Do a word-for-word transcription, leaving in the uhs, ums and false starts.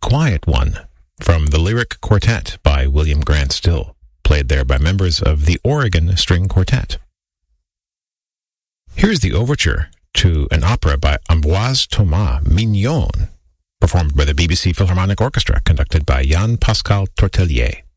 Quiet One from the Lyric Quartet by William Grant Still, played there by members of the Oregon String Quartet. Here's the overture to an opera by Ambroise Thomas, Mignon, performed by the B B C Philharmonic Orchestra, conducted by Jan Pascal Tortelier.